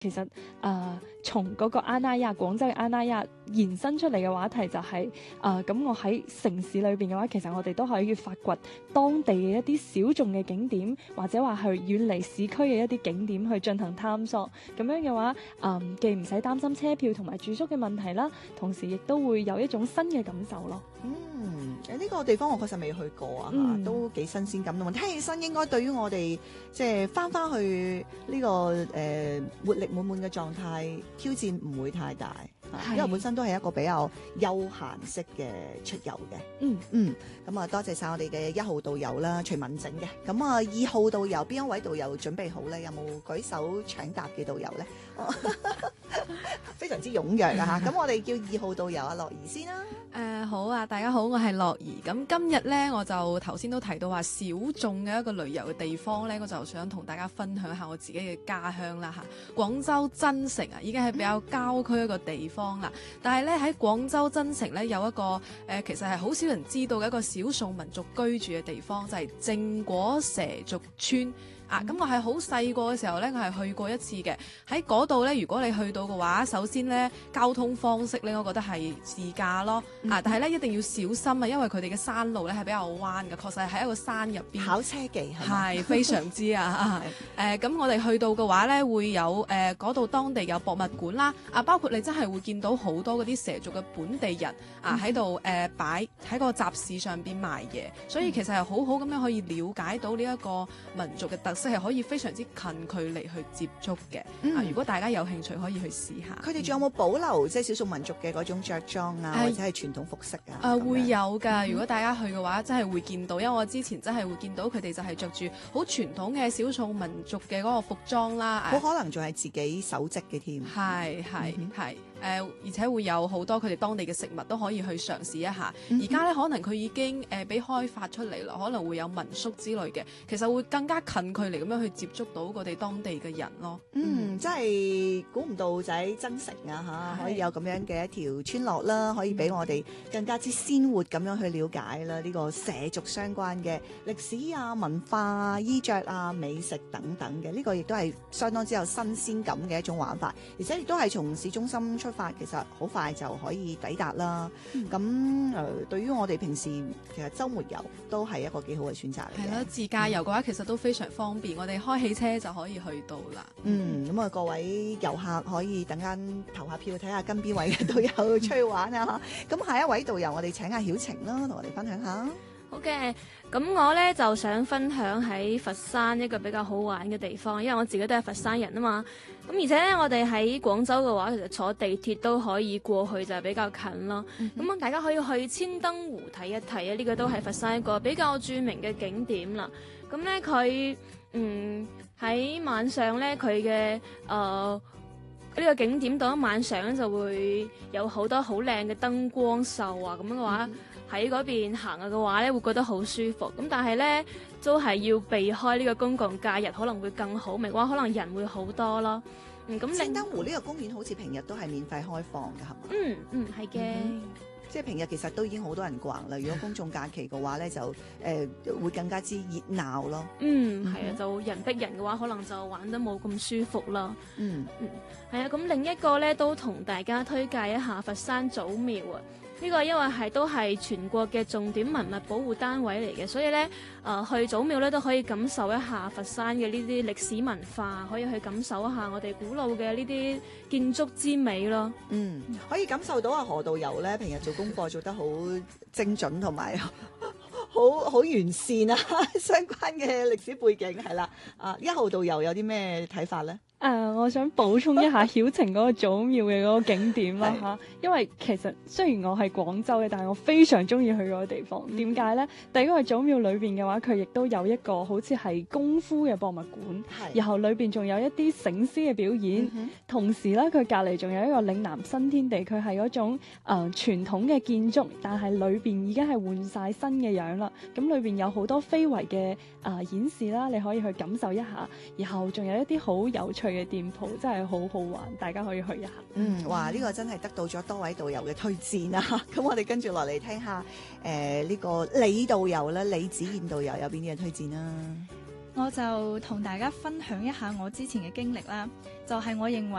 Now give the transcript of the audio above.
其實從嗰個阿那亞廣州嘅阿那亞延伸出嚟嘅話題就係咁我喺城市裏邊嘅話，其實我哋都可以發掘當地嘅一啲小眾嘅景點，或者話去遠離市區嘅一啲景點去進行探索。咁樣嘅話，既唔使擔心車票同埋住宿嘅問題啦，同時亦都會有一種新嘅感受咯。 呢個地方我確實未去過啊，都幾新鮮感咯。聽起身應該對於我哋即係翻去呢個活力滿滿嘅狀態，挑戰唔會太大。因為本身都係一個比較休閒式嘅出遊嘅。咁啊，多謝晒我哋嘅1號導遊啦，徐敏整嘅。咁啊，2號導遊邊一位導遊準備好咧？有冇舉手搶答嘅導遊咧？非常之踴躍啊！咁我哋叫2號導遊阿樂兒先啦。 好啊，大家好，我係樂兒。咁今日呢，我就頭先都提到話小眾嘅一個旅遊嘅地方呢，我就想同大家分享下我自己嘅家鄉啦嚇。廣州增城啊，已經係比較郊區一個地方啦。但係呢，喺廣州增城呢，有一個其實係好少人知道嘅一個少數民族居住嘅地方，就係正果蛇族村。咁我係好細個嘅時候呢，我係去過一次嘅。喺嗰度呢，如果你去到嘅話，首先呢，交通方式呢，我覺得係自駕咯。但係呢，一定要小心啊，因為佢哋嘅山路呢係比較彎嘅，確實係喺一個山入邊。 考車技係非常之啊！咁我哋去到嘅話呢，會有嗰度當地有博物館啦。包括你真係會見到好多嗰啲蛇族嘅本地人喺度擺喺個集市上邊賣嘢，所以其實係好好咁樣可以了解到呢一個民族嘅特色，係可以非常之近距離去接觸嘅。如果大家有興趣，可以去試下。 佢哋仲有冇保留即係少數民族嘅嗰種着裝啊，或者係傳統服飾啊？ 會有㗎。如果大家去嘅話，真係會見到，因為我之前真係會見到佢哋就係着住好傳統嘅少數民族嘅嗰個服裝啦。 好可能仲係自己手織嘅添。 係。而且會有好多佢哋當地嘅食物都可以去嘗試一下。而家呢，可能佢已經俾開發出嚟啦，可能會有民宿之類嘅，其實會更加近距離咁樣去接觸到佢哋當地嘅人咯。 真係估唔到就喺增城啊可以有咁樣嘅一條村落啦，可以俾我哋更加之鮮活咁樣去了解啦呢個蛇族相關嘅歷史啊、文化啊、衣着啊、美食等等嘅。呢個亦都係相當之有新鮮感嘅一種玩法，而且亦都係從市中心出發，其實好快就可以抵達啦。咁對於我哋平時其實週末遊都係一個幾好嘅選擇嚟嘅。 係咯，自駕遊嘅話其實都非常方便，我哋開起車就可以去到啦。 咁啊，各位遊客可以等間投下票睇下跟邊位嘅導遊出去玩啊。咁下一位導遊我哋請阿曉晴啦，同我哋分享下。 好嘅，咁我呢就想分享喺佛山一個比較好玩嘅地方，因為我自己都係佛山人啊嘛。咁而且呢，我哋喺廣州嘅話，其實坐地鐵都可以過去，就係比較近咯。咁大家可以去千燈湖睇一睇啊，呢個都係佛山一個比較著名嘅景點啦。咁呢，佢喺晚上呢，佢嘅呢個景點到一晚上咧就會有好多好靚嘅燈光秀啊，咁樣嘅話喺嗰邊行嘅話咧會覺得好舒服。咁但係咧都係要避開呢個公共假日，可能會更好，明話可能人會好多咯。咁千燈湖呢個公園好似平日都係免費開放嘅，係嘛？ 係嘅。 即係平日其實都已經好多人逛啦。如果公眾假期嘅話咧，就會更加之熱鬧咯。 係啊，就人逼人嘅話，可能就玩得冇咁舒服啦。係啊，咁另一個咧都同大家推介一下佛山祖廟啊。呢個因為都係全國嘅重點文物保護單位嚟嘅，所以咧去祖廟咧都可以感受一下佛山嘅呢啲歷史文化，可以去感受一下我哋古老嘅呢啲建築之美咯。 可以感受到阿何導遊咧平日做功課做得好精準同埋好完善啊，相關嘅歷史背景係啦。1號導遊有啲咩睇法咧？ 我想補充一下曉晴嗰個祖廟嘅嗰個景點啦嚇，因為其實雖然我係廣州嘅，但係我非常中意去嗰個地方。點解呢？第一個係祖廟裏邊嘅話，佢亦都有一個好似係功夫嘅博物館，然後裏邊仲有一啲醒獅嘅表演。同時咧，佢隔離仲有一個嶺南新天地，佢係嗰種傳統嘅建築，但係裏邊已經係換晒新嘅樣啦。咁裏邊有好多非遺嘅演示啦，你可以去感受一下。然後仲有一啲好有趣嘅店鋪，真係好好玩，大家可以去一下。 哇！呢個真係得到咗多位導遊嘅推薦啊！咁我哋跟住落嚟聽下呢個李導遊啦，李子燕導遊有邊啲嘅推薦啦？ 我就同大家分享一下我之前嘅經歷啦。就係我認為